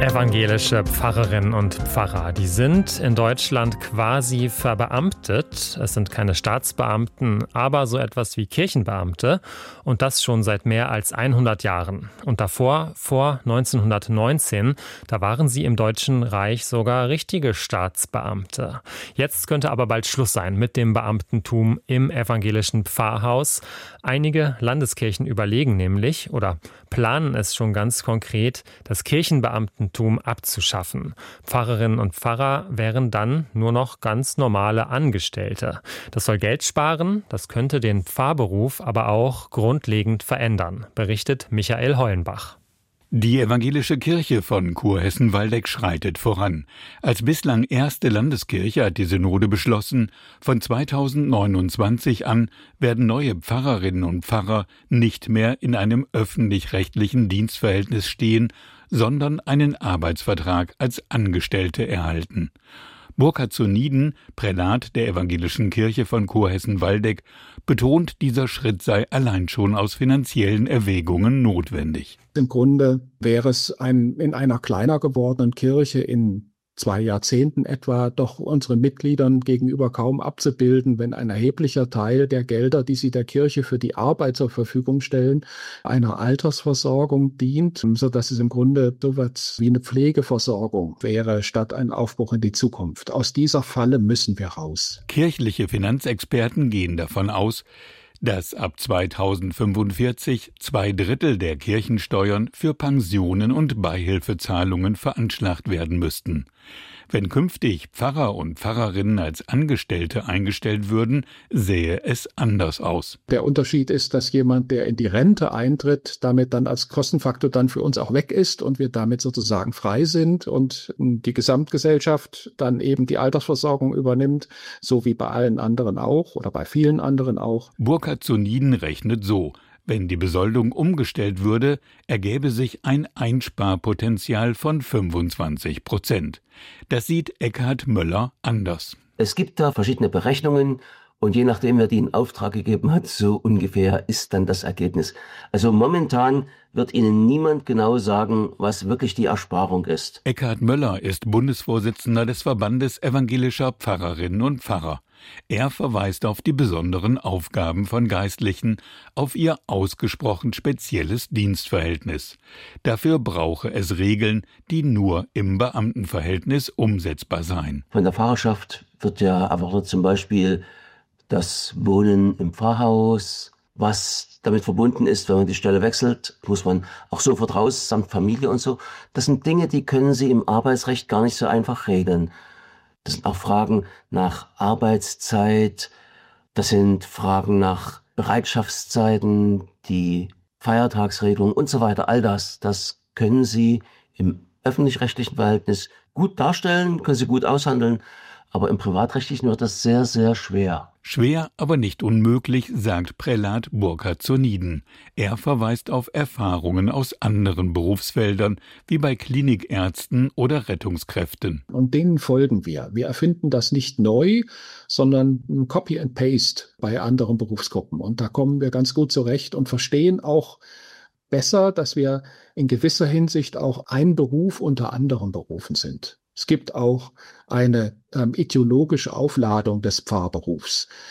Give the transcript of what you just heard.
Evangelische Pfarrerinnen und Pfarrer, die sind in Deutschland quasi verbeamtet. Es sind keine Staatsbeamten, aber so etwas wie Kirchenbeamte. Und das schon seit mehr als 100 Jahren. Und davor, vor 1919, da waren sie im Deutschen Reich sogar richtige Staatsbeamte. Jetzt könnte aber bald Schluss sein mit dem Beamtentum im evangelischen Pfarrhaus. Einige Landeskirchen überlegen nämlich oder planen es schon ganz konkret, das Kirchenbeamtentum abzuschaffen. Pfarrerinnen und Pfarrer wären dann nur noch ganz normale Angestellte. Das soll Geld sparen, das könnte den Pfarrberuf aber auch grundlegend verändern, berichtet Michael Heulenbach. Die evangelische Kirche von Kurhessen-Waldeck schreitet voran. Als bislang erste Landeskirche hat die Synode beschlossen, von 2029 an werden neue Pfarrerinnen und Pfarrer nicht mehr in einem öffentlich-rechtlichen Dienstverhältnis stehen, sondern einen Arbeitsvertrag als Angestellte erhalten. Burkhard zu Nieden, Prälat der evangelischen Kirche von Kurhessen-Waldeck, betont, dieser Schritt sei allein schon aus finanziellen Erwägungen notwendig. Im Grunde wäre es in einer kleiner gewordenen Kirche in 2 Jahrzehnten etwa doch unseren Mitgliedern gegenüber kaum abzubilden, wenn ein erheblicher Teil der Gelder, die sie der Kirche für die Arbeit zur Verfügung stellen, einer Altersversorgung dient, sodass es im Grunde so etwas wie eine Pflegeversorgung wäre, statt ein Aufbruch in die Zukunft. Aus dieser Falle müssen wir raus. Kirchliche Finanzexperten gehen davon aus, dass ab 2045 2/3 der Kirchensteuern für Pensionen und Beihilfezahlungen veranschlagt werden müssten. Wenn künftig Pfarrer und Pfarrerinnen als Angestellte eingestellt würden, sähe es anders aus. Der Unterschied ist, dass jemand, der in die Rente eintritt, damit dann als Kostenfaktor dann für uns auch weg ist und wir damit sozusagen frei sind und die Gesamtgesellschaft dann eben die Altersversorgung übernimmt, so wie bei allen anderen auch oder bei vielen anderen auch. Burkhard zu Nieden rechnet so: Wenn die Besoldung umgestellt würde, ergäbe sich ein Einsparpotenzial von 25%. Das sieht Eckhard Möller anders. Es gibt da verschiedene Berechnungen und je nachdem, wer die in Auftrag gegeben hat, so ungefähr ist dann das Ergebnis. Also momentan wird Ihnen niemand genau sagen, was wirklich die Ersparung ist. Eckhard Möller ist Bundesvorsitzender des Verbandes evangelischer Pfarrerinnen und Pfarrer. Er verweist auf die besonderen Aufgaben von Geistlichen, auf ihr ausgesprochen spezielles Dienstverhältnis. Dafür brauche es Regeln, die nur im Beamtenverhältnis umsetzbar seien. Von der Pfarrerschaft wird ja erwartet zum Beispiel das Wohnen im Pfarrhaus, was damit verbunden ist, wenn man die Stelle wechselt, muss man auch sofort raus, samt Familie und so. Das sind Dinge, die können Sie im Arbeitsrecht gar nicht so einfach regeln. Das sind auch Fragen nach Arbeitszeit, das sind Fragen nach Bereitschaftszeiten, die Feiertagsregelung und so weiter. All das können Sie im öffentlich-rechtlichen Verhältnis gut darstellen, können Sie gut aushandeln, aber im privatrechtlichen wird das sehr, sehr schwer. Schwer, aber nicht unmöglich, sagt Prälat Burkhard zu Nieden. Er verweist auf Erfahrungen aus anderen Berufsfeldern, wie bei Klinikärzten oder Rettungskräften. Und denen folgen wir. Wir erfinden das nicht neu, sondern Copy and Paste bei anderen Berufsgruppen. Und da kommen wir ganz gut zurecht und verstehen auch besser, dass wir in gewisser Hinsicht auch ein Beruf unter anderen Berufen sind. Es gibt auch eine ideologische Aufladung des Pfarrberufs.